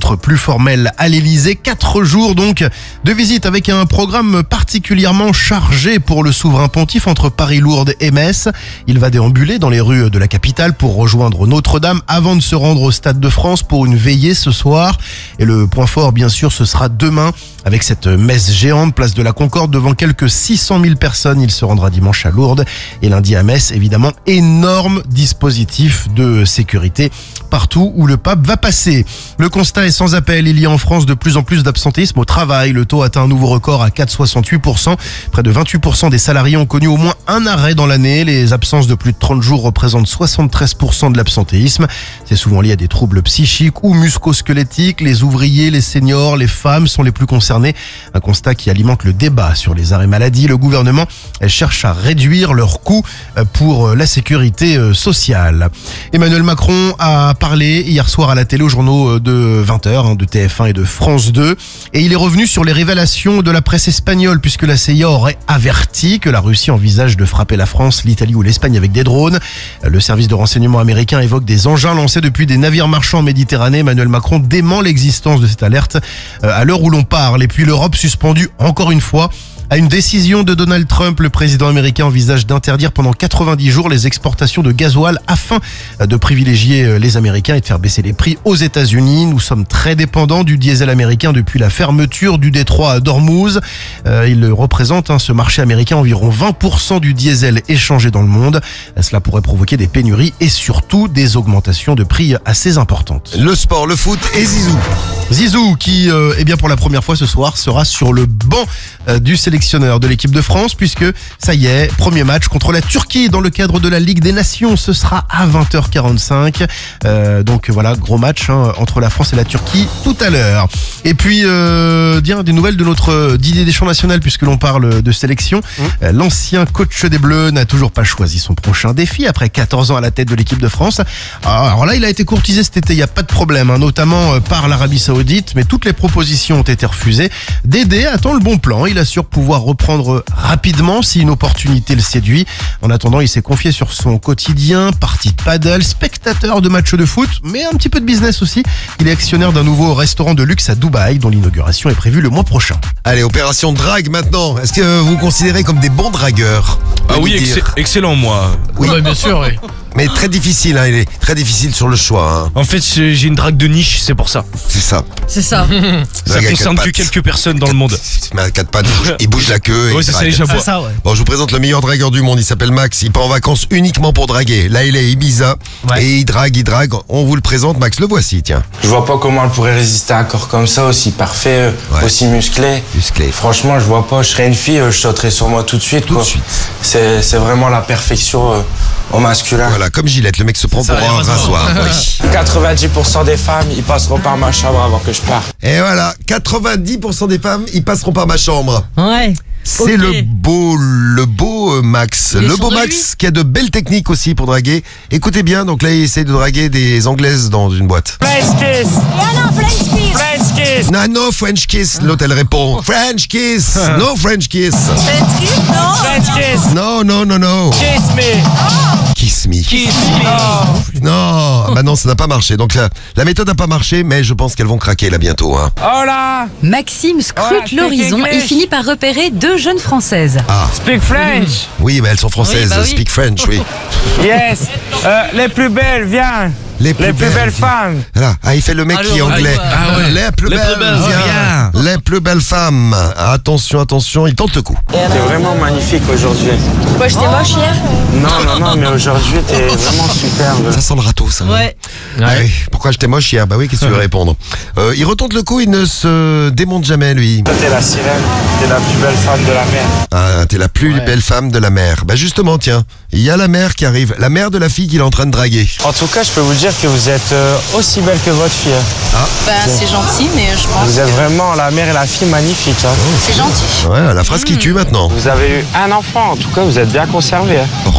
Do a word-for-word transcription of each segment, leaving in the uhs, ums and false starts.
titre plus formel à l'Elysée. Quatre jours donc de visite avec un programme particulièrement chargé pour le souverain pontife entre Paris, Lourdes et Metz. Il va déambuler dans les rues de la capitale pour rejoindre Notre-Dame avant de se rendre au Stade de France pour une veillée ce soir. Et le point fort, bien sûr, ce sera demain avec cette messe géante, place de la Concorde, devant quelques six cent mille personnes. Il se rendra dimanche à Lourdes et lundi à Metz. Évidemment, énorme dispositif de sécurité partout où le pape va passer. Le constat est sans appel. Il y a en France de plus en plus d'absentéisme au travail. Le taux atteint un nouveau record à quatre virgule soixante-huit pour cent. Près de vingt-huit pour cent des salariés ont connu au moins un arrêt dans l'année. Les absences de plus de trente jours représentent soixante-treize pour cent de l'absentéisme. C'est souvent lié à des troubles psychiques ou musculo-squelettiques. Les ouvriers, les seniors, les femmes sont les plus concernés. Un constat qui alimente le débat sur les arrêts maladie. Le gouvernement cherche à réduire leurs coûts pour la sécurité sociale. Emmanuel Macron a parlé hier soir à la télé aux journaux de vingt heures, de T F un et de France deux. Et il est revenu sur les révélations de la presse espagnole puisque la C I A aurait averti que la Russie envisage de frapper la France, l'Italie ou l'Espagne avec des drones. Le service de renseignement américain évoque des engins lancés depuis des navires marchands en Méditerranée. Emmanuel Macron dément l'existence de cette alerte à l'heure où l'on parle. Et puis l'Europe suspendue encore une fois. À une décision de Donald Trump, le président américain envisage d'interdire pendant quatre-vingt-dix jours les exportations de gasoil afin de privilégier les Américains et de faire baisser les prix aux États-Unis. Nous sommes très dépendants du diesel américain depuis la fermeture du détroit d'Ormuz. Euh, il représente hein, ce marché américain environ vingt pour cent du diesel échangé dans le monde. Cela pourrait provoquer des pénuries et surtout des augmentations de prix assez importantes. Le sport, le foot et Zizou. Zizou qui, euh, eh bien pour la première fois ce soir, sera sur le banc euh, du sélectionneur de l'équipe de France puisque ça y est, premier match contre la Turquie dans le cadre de la Ligue des Nations. Ce sera à vingt heures quarante-cinq. Euh, donc voilà, gros match hein, entre la France et la Turquie tout à l'heure. Et puis, euh, bien, des nouvelles de notre Didier Deschamps national puisque l'on parle de sélection. Mmh. Euh, l'ancien coach des Bleus n'a toujours pas choisi son prochain défi après quatorze ans à la tête de l'équipe de France. Alors là, il a été courtisé cet été, il n'y a pas de problème, hein, notamment par l'Arabie Saoudite, mais toutes les propositions ont été refusées. Dédé attend le bon plan. Il assure pouvoir reprendre rapidement si une opportunité le séduit. En attendant, il s'est confié sur son quotidien, partie de paddle, spectateur de matchs de foot, mais un petit peu de business aussi. Il est actionnaire d'un nouveau restaurant de luxe à Dubaï, dont l'inauguration est prévue le mois prochain. Allez, opération drague maintenant. Est-ce que vous vous considérez comme des bons dragueurs? Ah oui, ex- excellent moi. Oui, ouais, bien sûr, oui. Mais très difficile, hein, il est très difficile sur le choix. Hein. En fait, j'ai une drague de niche, c'est pour ça. C'est ça. C'est ça. Ça concerne que quelques personnes dans le monde. Mais à quatre pattes, il bouge la queue. Oui, c'est ça, les jabois. Ça, ouais. Bon, je vous présente le meilleur dragueur du monde. Il s'appelle Max. Il part en vacances uniquement pour draguer. Là, il est à Ibiza. Ouais. Et il drague, il drague. On vous le présente, Max. Le voici, tiens. Je vois pas comment elle pourrait résister à un corps comme ça, aussi parfait, ouais. aussi musclé. Musclé. Franchement, je vois pas. Je serais une fille, je sauterais sur moi tout de suite. Tout quoi. de suite. C'est, c'est vraiment la perfection euh, au masculin. Voilà, comme Gillette, le mec se prend pour un rasoir. Oui. quatre-vingt-dix pour cent des femmes, ils passeront par ma chambre avant que je parte. Et voilà, quatre-vingt-dix pour cent des femmes, ils passeront par ma chambre. Ouais. C'est okay. le beau, le beau euh, Max. Il le beau Max qui a de belles techniques aussi pour draguer. Écoutez bien, donc là il essaie de draguer des Anglaises dans une boîte. French kiss. Yeah, no, French kiss. French kiss. Non, no French kiss. L'autre elle répond French kiss. No French kiss. French kiss, no. French kiss. Non, non, non, non. Kiss me. Oh. Kiss me. Kiss me. Oh. Non, bah non, ça n'a pas marché. Donc la, la méthode n'a pas marché, mais je pense qu'elles vont craquer là bientôt. Hein. Oh là. Maxime scrute Hola, l'horizon et finit par repérer deux jeunes Françaises. Ah. Speak French. Oui, mais elles sont françaises. Oui, bah oui. Speak French, oui. Yes. Euh, les plus belles, viens. Les plus, les plus belles, belles femmes. Voilà. Ah, il fait le mec Alors, qui est anglais. ah ouais. Les plus Les belles, plus belles, viens. viens. Les plus belles femmes. Attention, attention, il tente le coup. T'es vraiment magnifique aujourd'hui. Moi, j'étais moche hier. Non, non, non, mais aujourd'hui, t'es vraiment superbe. Ça sent le râteau, ça. Ouais. Ah oui. Pourquoi j'étais moche hier? Bah oui, qu'est-ce que tu veux répondre? euh, Il retente le coup, il ne se démonte jamais, lui. Toi, t'es la sirène, t'es la plus belle femme de la mer. Ah, t'es la plus Ouais. belle femme de la mer. Bah justement, tiens, il y a la mère qui arrive. La mère de la fille qu'il est en train de draguer. En tout cas, je peux vous dire que vous êtes euh, aussi belle que votre fille. Ben, c'est gentil, mais je pense Vous êtes vraiment la mère et la fille magnifiques. Hein. c'est gentil. Ouais, la phrase qui tue maintenant. Vous avez eu un enfant, en tout cas, vous êtes bien conservé. Hein.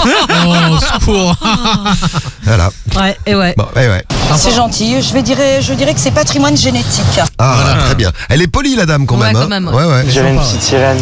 Oh, secours. Voilà. Ouais, et ouais. Bon, ouais, ouais. C'est gentil, je, vais dire, je dirais que c'est patrimoine génétique. Ah, voilà, très bien. Elle est polie, la dame, quand Ouais, même. quand hein. même, ouais. ouais, ouais. J'ai une petite sirène.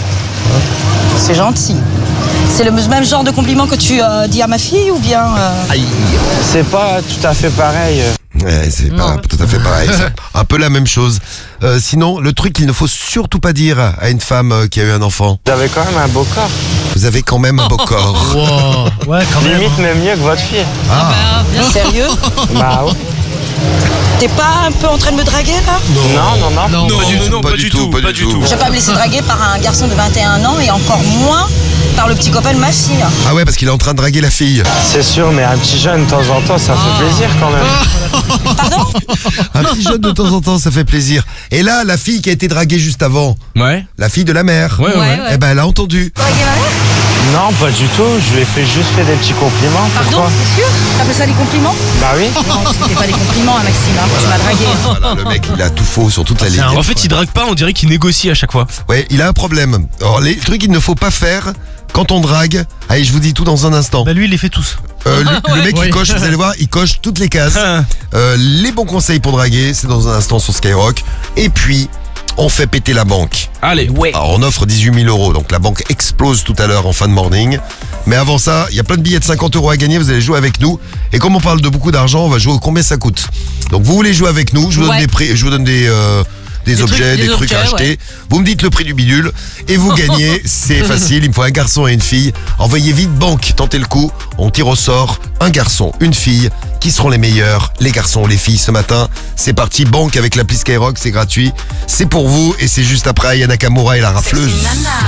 C'est gentil. C'est le même genre de compliment que tu euh, dis à ma fille ou bien... euh, Aïe. C'est pas tout à fait pareil. Ouais, c'est pas Non. tout à fait pareil. ça. Un peu la même chose. Euh, sinon, le truc qu'il ne faut surtout pas dire à une femme euh, qui a eu un enfant, Vous avez quand même un beau corps. vous avez quand même un beau corps. Wow. Ouais, quand même. Limite même mieux que votre fille. Ah, Sérieux? Bah ouais. T'es pas un peu en train de me draguer là? Non, non, non. Non, Non, pas du non, tout. non, pas du tout, pas du tout. Je vais pas me laisser draguer par un garçon de vingt et un ans et encore moins par le petit copain de ma fille. ah ouais, parce qu'il est en train de draguer la fille. C'est sûr, mais un petit jeune de temps en temps, ça fait plaisir quand même. Pardon? Un petit jeune de temps en temps, ça fait plaisir. Et là, la fille qui a été draguée juste avant, Ouais. la fille de la mère, Ouais, ouais. Ouais, eh ben elle a entendu. Draguer ma mère? Non, pas du tout. Je lui ai fait juste fait des petits compliments. Pardon? Pourquoi? C'est sûr? T'appelles ça des compliments? Bah oui. Non, c'était pas des compliments, hein, Maxime. hein. Tu m'as dragué. Voilà, le mec, il a tout faux sur toute la ligne. En fait, il drague pas, on dirait qu'il négocie à chaque fois. Ouais, il a un problème. Alors, les trucs qu'il ne faut pas faire quand on drague, allez, je vous dis tout dans un instant. Bah lui, il les fait tous. Euh, le, le mec, il Ouais. coche, vous allez voir, il coche toutes les cases. Euh, les bons conseils pour draguer, c'est dans un instant sur Skyrock. Et puis, on fait péter la banque. Allez, ouais. Alors, on offre dix-huit mille euros, donc la banque explose tout à l'heure en fin de morning. Mais avant ça, il y a plein de billets de cinquante euros à gagner, vous allez jouer avec nous. Et comme on parle de beaucoup d'argent, on va jouer au combien ça coûte. Donc vous voulez jouer avec nous, je vous donne Ouais. des prix, je vous donne des... euh, des, Des objets, trucs- des des trucs à objets, acheter. ouais. Vous me dites le prix du bidule et vous gagnez. C'est facile, il me faut un garçon et une fille. Envoyez vite banque, tentez le coup. On tire au sort un garçon, une fille. Qui seront les meilleurs, les garçons ou les filles ce matin? C'est parti, banque avec l'appli Skyrock, c'est gratuit. C'est pour vous et c'est juste après Ayana Nakamura et la rafleuse.